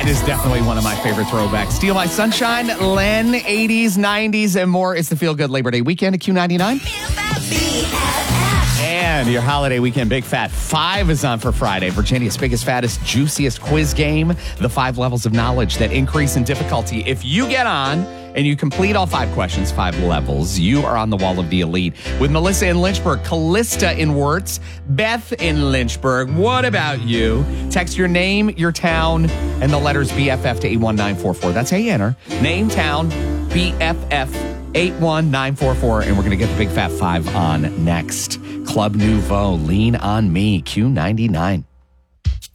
It is definitely one of my favorite throwbacks. Steal My Sunshine, Len, 80s, 90s, and more. It's the Feel Good Labor Day weekend at Q99. And your holiday weekend Big Fat 5 is on for Friday. Virginia's biggest, fattest, juiciest quiz game. The 5 levels of knowledge that increase in difficulty. If you get on and you complete all 5 questions, 5 levels, you are on the wall of the elite. With Melissa in Lynchburg, Callista in Wirtz, Beth in Lynchburg. What about you? Text your name, your town, and the letters BFF to 81944. That's how you enter. Name, town, BFF 81944, and we're going to get the Big Fat 5 on next. Club Nouveau, Lean on Me, Q99.